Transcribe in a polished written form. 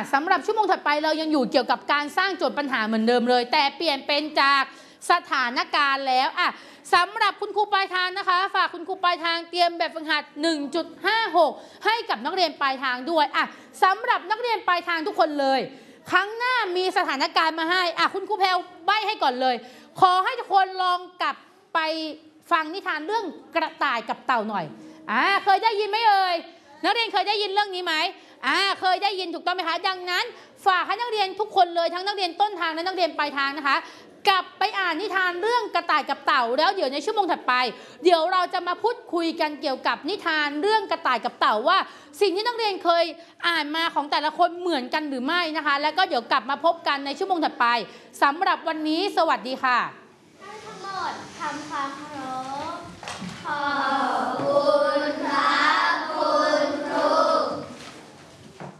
สำหรับชั่วโมงถัดไปเรายังอยู่เกี่ยวกับการสร้างโจทย์ปัญหาเหมือนเดิมเลยแต่เปลี่ยนเป็นจากสถานการณ์แล้วสำหรับคุณครูปลายทางนะคะฝากคุณครูปลายทางเตรียมแบบฝึกหัด 1.56 ให้กับนักเรียนปลายทางด้วยสำหรับนักเรียนปลายทางทุกคนเลยครั้งหน้ามีสถานการณ์มาให้คุณครูแพลวใบ้ให้ก่อนเลยขอให้ทุกคนลองกลับไปฟังนิทานเรื่องกระต่ายกับเต่าหน่อยเคยได้ยินไหมเอ่ยนักเรียนเคยได้ยินเรื่องนี้ไหมเคยได้ยินถูกต้องไหมคะดังนั้นฝากให้นักเรียนทุกคนเลยทั้งนักเรียนต้นทางและนักเรียนปลายทางนะคะกลับไปอ่านนิทานเรื่องกระต่ายกับเต่าแล้วเดี๋ยวในชั่วโมงถัดไปเดี๋ยวเราจะมาพูดคุยกันเกี่ยวกับนิทานเรื่องกระต่ายกับเต่าว่าสิ่งที่นักเรียนเคยอ่านมาของแต่ละคนเหมือนกันหรือไม่นะคะแล้วก็เดี๋ยวกลับมาพบกันในชั่วโมงถัดไปสำหรับวันนี้สวัสดีค่ะทั้งหมดทำความเคารพ